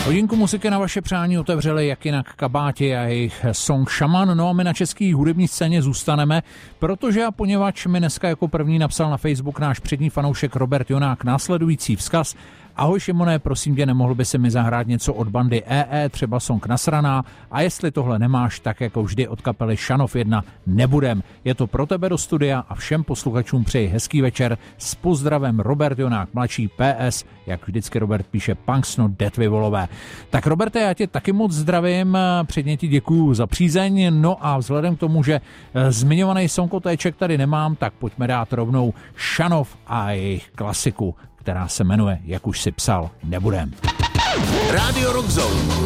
Hodinku muziky na vaše přání otevřeli jak jinak Kabáti a jejich song Šaman. No a my na české hudební scéně zůstaneme, protože a poněvadž mi dneska jako první napsal na Facebook náš přední fanoušek Robert Jonák následující vzkaz. Ahoj Šimone, prosím tě, nemohl by se mi zahrát něco od bandy EE, třeba song Nasraná, a jestli tohle nemáš, tak jako vždy od kapely Šanov 1 nebudem. Je to pro tebe do studia a všem posluchačům přeji hezký večer. S pozdravem Robert Jonák mladší, PS, jak vždycky Robert píše, Punksno Detvi volové. Tak Roberte, já tě taky moc zdravím, předně ti děkuju za přízeň, no a vzhledem k tomu, že zmiňovaný song otéček tady nemám, tak pojďme dát rovnou Šanov a jejich klasiku, která se jmenuje, jak už si psal, Nebudem. Rádio Rock Zone.